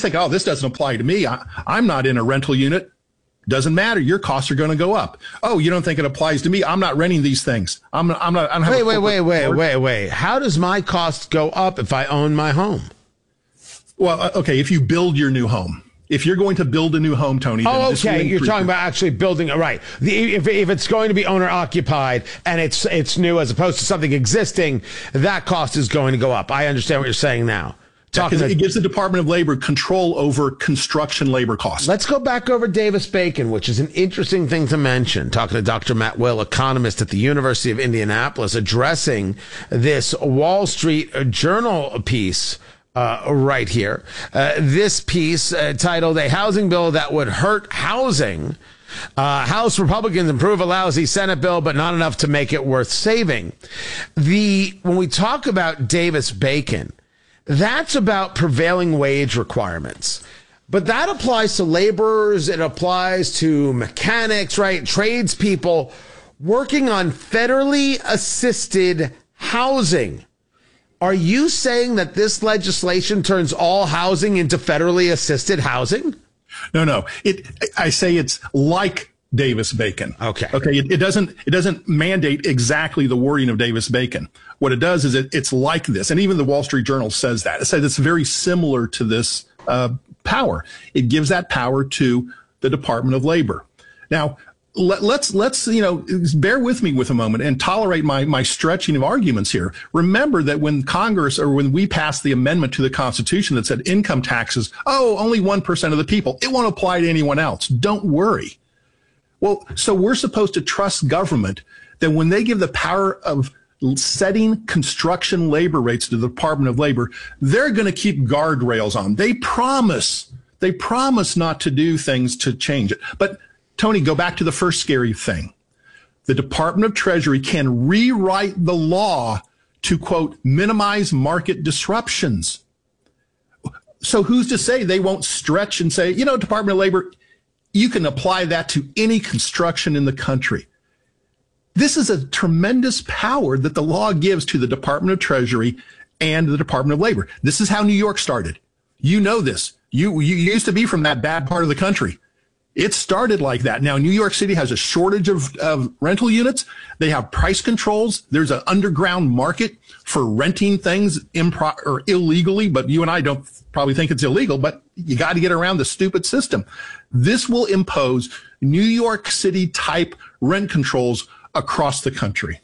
think, oh, this doesn't apply to me. I'm not in a rental unit. Doesn't matter. Your costs are going to go up. Oh, you don't think it applies to me? I'm not renting these things. I'm not. I don't have Wait. How does my cost go up if I own my home? Well, okay. If you build your new home, if you're going to build a new home, Tony. Oh, okay. You're talking about actually building it, right? If it's going to be owner occupied and it's new as opposed to something existing, that cost is going to go up. I understand what you're saying now. Because it gives the Department of Labor control over construction labor costs. Let's go back over Davis-Bacon, which is an interesting thing to mention. Talking to Dr. Matt Will, economist at the University of Indianapolis, addressing this Wall Street Journal piece right here. This piece titled "A Housing Bill That Would Hurt Housing." House Republicans improve a lousy Senate bill, but not enough to make it worth saving. When we talk about Davis-Bacon, that's about prevailing wage requirements. But that applies to laborers. It applies to mechanics, right? Tradespeople working on federally assisted housing. Are you saying that this legislation turns all housing into federally assisted housing? No. I say it's like Davis-Bacon. Okay. It doesn't mandate exactly the wording of Davis-Bacon. What it does is it's like this. And even the Wall Street Journal says that. It says it's very similar to this power. It gives that power to the Department of Labor. Now, let's bear with me with a moment and tolerate my stretching of arguments here. Remember that when Congress or when we passed the amendment to the Constitution that said income taxes, only 1% of the people, it won't apply to anyone else. Don't worry. Well, so we're supposed to trust government that when they give the power of setting construction labor rates to the Department of Labor, they're going to keep guardrails on. They promise not to do things to change it. But Tony, go back to the first scary thing. The Department of Treasury can rewrite the law to, quote, minimize market disruptions. So who's to say they won't stretch and say, Department of Labor, you can apply that to any construction in the country. This is a tremendous power that the law gives to the Department of Treasury and the Department of Labor. This is how New York started. You know this. You used to be from that bad part of the country. It started like that. Now, New York City has a shortage of rental units. They have price controls. There's an underground market for renting things illegally, but you and I don't probably think it's illegal, but you got to get around the stupid system. This will impose New York City type rent controls across the country.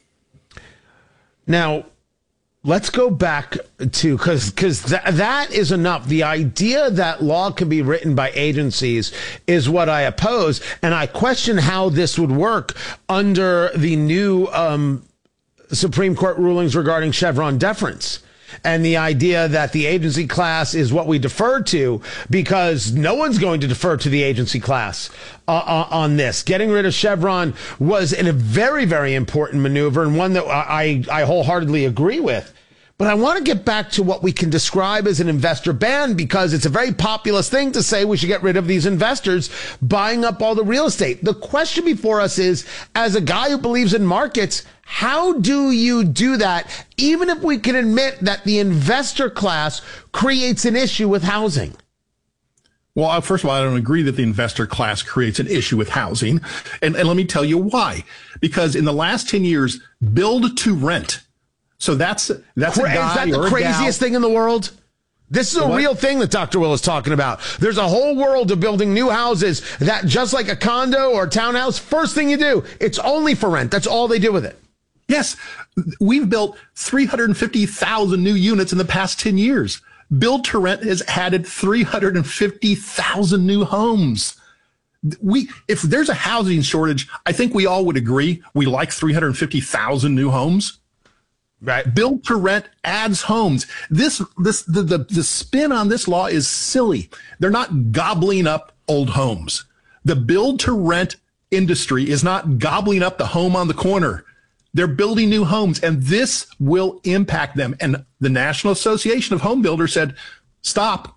Now, let's go back to, because that is enough. The idea that law can be written by agencies is what I oppose, and I question how this would work under the new Supreme Court rulings regarding Chevron deference. And the idea that the agency class is what we defer to, because no one's going to defer to the agency class on this. Getting rid of Chevron was a very, very important maneuver, and one that I wholeheartedly agree with. But I want to get back to what we can describe as an investor ban, because it's a very populist thing to say we should get rid of these investors buying up all the real estate. The question before us is, as a guy who believes in markets, how do you do that, even if we can admit that the investor class creates an issue with housing? Well, first of all, I don't agree that the investor class creates an issue with housing. And let me tell you why. Because in the last 10 years, build to rent. So that's a guy. Is that the craziest thing in the world? This is a real thing that Dr. Will is talking about. There's a whole world of building new houses that, just like a condo or a townhouse, first thing you do, it's only for rent. That's all they do with it. Yes, we've built 350,000 new units in the past 10 years. Build to rent has added 350,000 new homes. If there's a housing shortage, I think we all would agree we like 350,000 new homes. Right. Build to rent adds homes. The spin on this law is silly. They're not gobbling up old homes. The build to rent industry is not gobbling up the home on the corner. They're building new homes, and this will impact them. And the National Association of Home Builders said, stop,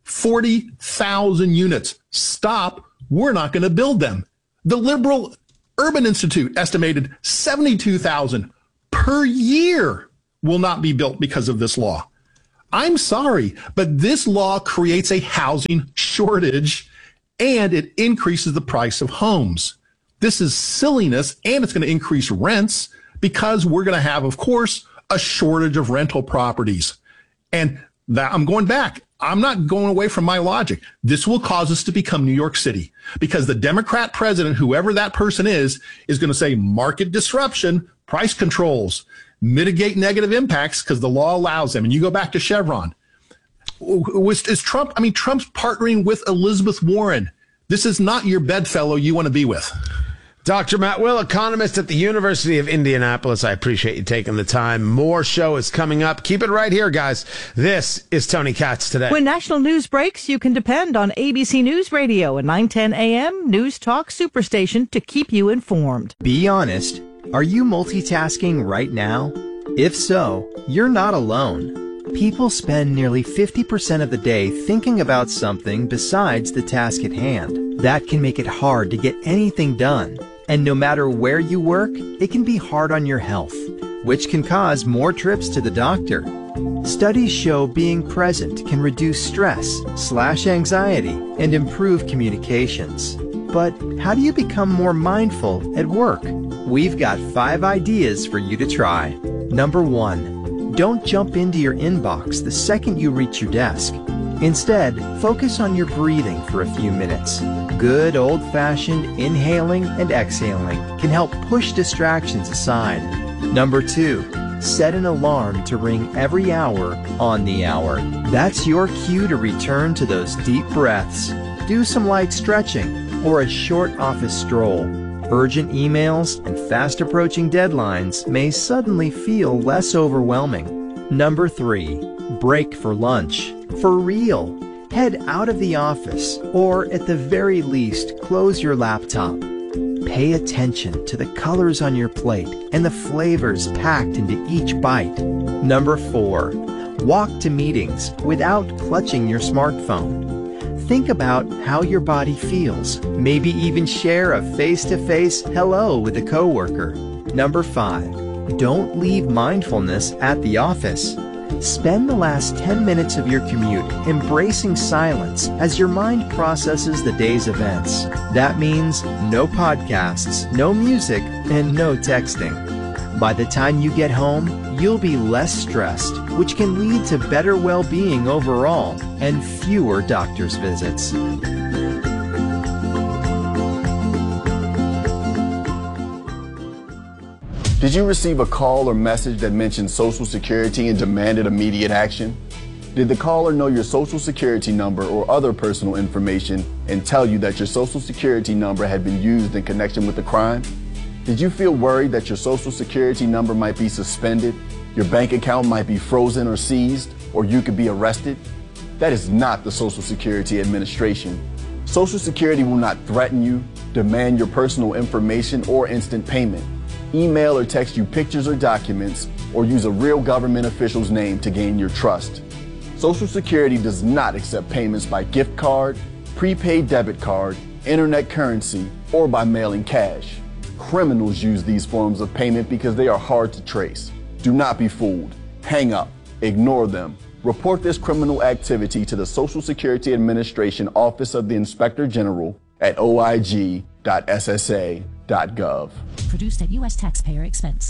40,000 units. Stop. We're not going to build them. The Liberal Urban Institute estimated 72,000 per year will not be built because of this law. I'm sorry, but this law creates a housing shortage and it increases the price of homes. This is silliness, and it's going to increase rents because we're going to have, of course, a shortage of rental properties. And that I'm going back. I'm not going away from my logic. This will cause us to become New York City because the Democrat president, whoever that person is going to say market disruption, price controls, mitigate negative impacts because the law allows them. And you go back to Chevron. Is Trump? I mean, Trump's partnering with Elizabeth Warren. This is not your bedfellow you want to be with. Dr. Matt Will, economist at the University of Indianapolis. I appreciate you taking the time. More show is coming up. Keep it right here, guys. This is Tony Katz Today. When national news breaks, you can depend on ABC News Radio at 9:10 a.m. News Talk Superstation to keep you informed. Be honest. Are you multitasking right now? If so, you're not alone. People spend nearly 50% of the day thinking about something besides the task at hand. That can make it hard to get anything done. And no matter where you work, it can be hard on your health, which can cause more trips to the doctor. Studies show being present can reduce stress, slash anxiety, and improve communications. But how do you become more mindful at work? We've got 5 ideas for you to try. Number 1, don't jump into your inbox the second you reach your desk. Instead, focus on your breathing for a few minutes. Good old-fashioned inhaling and exhaling can help push distractions aside. Number 2, set an alarm to ring every hour on the hour. That's your cue to return to those deep breaths. Do some light stretching or a short office stroll. Urgent emails and fast-approaching deadlines may suddenly feel less overwhelming. Number 3, break for lunch. For real. Head out of the office, or at the very least, close your laptop. Pay attention to the colors on your plate and the flavors packed into each bite. Number 4, walk to meetings without clutching your smartphone. Think about how your body feels. Maybe even share a face-to-face hello with a coworker. Number 5, don't leave mindfulness at the office. Spend the last 10 minutes of your commute embracing silence as your mind processes the day's events. That means no podcasts, no music, and no texting. By the time you get home, you'll be less stressed, which can lead to better well-being overall and fewer doctor's visits. Did you receive a call or message that mentioned Social Security and demanded immediate action? Did the caller know your Social Security number or other personal information and tell you that your Social Security number had been used in connection with a crime? Did you feel worried that your Social Security number might be suspended, your bank account might be frozen or seized, or you could be arrested? That is not the Social Security Administration. Social Security will not threaten you, demand your personal information, or instant payment. Email or text you pictures or documents, or use a real government official's name to gain your trust. Social Security does not accept payments by gift card, prepaid debit card, internet currency, or by mailing cash. Criminals use these forms of payment because they are hard to trace. Do not be fooled. Hang up. Ignore them. Report this criminal activity to the Social Security Administration Office of the Inspector General at oig.ssa.gov. Produced at U.S. taxpayer expense.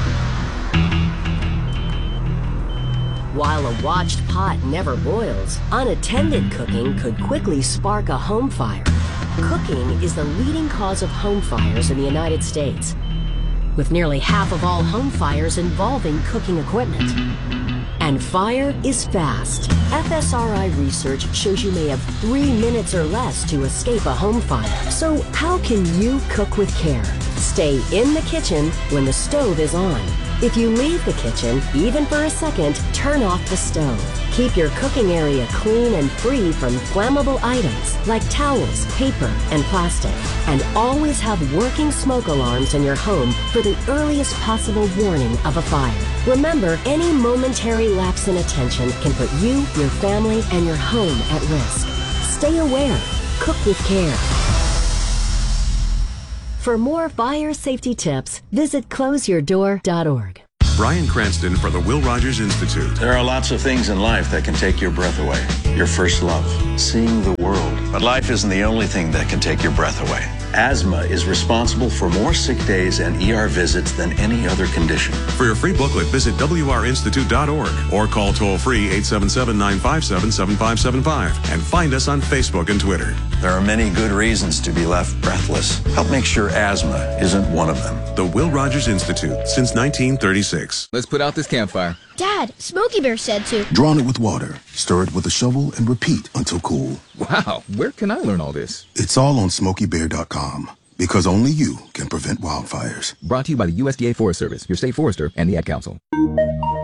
While a watched pot never boils, unattended cooking could quickly spark a home fire. Cooking is the leading cause of home fires in the United States, with nearly half of all home fires involving cooking equipment. And fire is fast. FSRI research shows you may have 3 minutes or less to escape a home fire. So how can you cook with care? Stay in the kitchen when the stove is on. If you leave the kitchen, even for a second, turn off the stove. Keep your cooking area clean and free from flammable items like towels, paper, and plastic. And always have working smoke alarms in your home for the earliest possible warning of a fire. Remember, any momentary lapse in attention can put you, your family, and your home at risk. Stay aware. Cook with care. For more fire safety tips, visit closeyourdoor.org. Brian Cranston for the Will Rogers Institute. There are lots of things in life that can take your breath away. Your first love, seeing the world. But life isn't the only thing that can take your breath away. Asthma is responsible for more sick days and ER visits than any other condition. For your free booklet, visit wrinstitute.org or call toll-free 877-957-7575 and find us on Facebook and Twitter. There are many good reasons to be left breathless. Help make sure asthma isn't one of them. The Will Rogers Institute, since 1936. Let's put out this campfire. Dad, Smokey Bear said to. Drown it with water, stir it with a shovel, and repeat until cool. Wow, where can I learn all this? It's all on SmokeyBear.com, because only you can prevent wildfires. Brought to you by the USDA Forest Service, your state forester, and the Ad Council.